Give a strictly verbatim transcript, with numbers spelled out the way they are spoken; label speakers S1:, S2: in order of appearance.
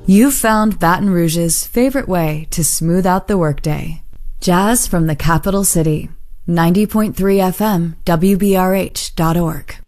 S1: You've found Baton Rouge's favorite way to smooth out the workday. Jazz from the capital city. ninety point three F M, W B R H dot org.